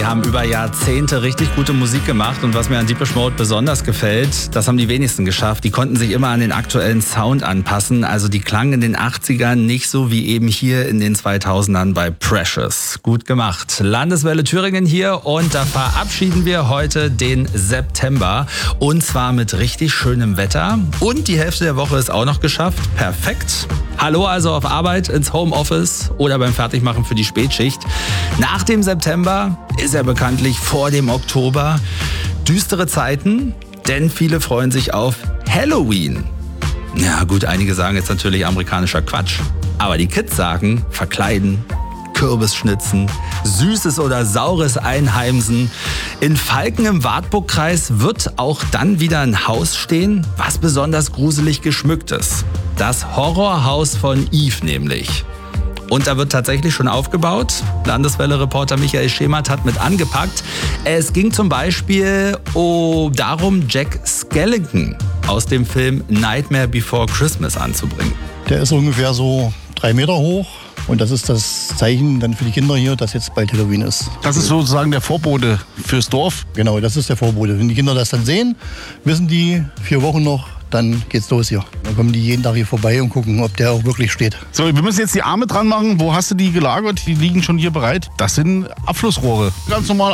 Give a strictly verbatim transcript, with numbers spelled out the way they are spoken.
haben über Jahrzehnte richtig gute Musik gemacht und was mir an Depeche Mode besonders gefällt, das haben die wenigsten geschafft. Die konnten sich immer an den aktuellen Sound anpassen. Also die klangen in den achtzigern nicht so wie eben hier in den zweitausendern bei Precious. Gut gemacht. Landeswelle Thüringen hier und da verabschieden wir heute den September und zwar mit richtig schönem Wetter und die Hälfte der Woche ist auch noch geschafft. Perfekt. Hallo also auf Arbeit, ins Homeoffice oder beim Fertigmachen für die Spätschicht. Nach dem September ist er bekanntlich vor dem Oktober. Düstere Zeiten, denn viele freuen sich auf Halloween. Ja gut, einige sagen jetzt natürlich amerikanischer Quatsch. Aber die Kids sagen verkleiden, Kürbisschnitzen, Süßes oder Saures einheimsen. In Falken im Wartburgkreis wird auch dann wieder ein Haus stehen, was besonders gruselig geschmückt ist. Das Horrorhaus von Eve nämlich. Und da wird tatsächlich schon aufgebaut. Landeswelle-Reporter Michael Schemert hat mit angepackt. Es ging zum Beispiel oh, darum, Jack Skellington aus dem Film Nightmare Before Christmas anzubringen. Der ist ungefähr so drei Meter hoch. Und das ist das Zeichen dann für die Kinder hier, dass jetzt bald Halloween ist. Das ist sozusagen der Vorbote fürs Dorf? Genau, das ist der Vorbote. Wenn die Kinder das dann sehen, wissen die, vier Wochen noch, dann geht's los hier. Dann kommen die jeden Tag hier vorbei und gucken, ob der auch wirklich steht. So, wir müssen jetzt die Arme dran machen. Wo hast du die gelagert? Die liegen schon hier bereit. Das sind Abflussrohre. Ganz normal